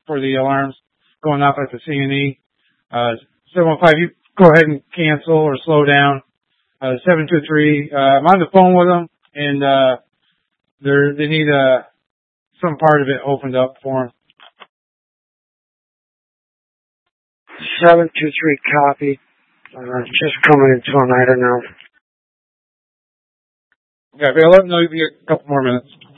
for the alarms going off at the C&E. 715, you go ahead and cancel or slow down. 723, I'm on the phone with them, and they need some part of it opened up for them. 723 copy. Just coming into an item now. Okay, I'll let them know you a couple more minutes.